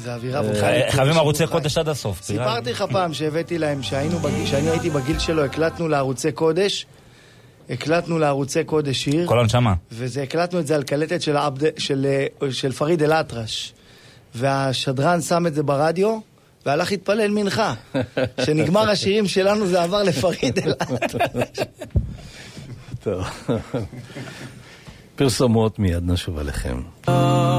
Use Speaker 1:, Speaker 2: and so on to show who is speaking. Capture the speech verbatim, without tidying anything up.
Speaker 1: זה אווירה.
Speaker 2: חייבים ערוצי קודש עד הסוף.
Speaker 1: סיפרתי לך פעם שהבאתי להם, שאני הייתי בגיל שלו, הקלטנו לערוצי קודש, הקלטנו לערוצי קודש שיר.
Speaker 2: כל הנשמה.
Speaker 1: וזה, הקלטנו את זה על קלטת של, עבד, של, של פריד אל-אטרש. והשדרן שם את זה ברדיו, והלך להתפלל מנחה. שנגמר השירים שלנו, זה עבר לפריד אל-אטרש.
Speaker 3: טוב. פרסומות מיד נשוב עליכם.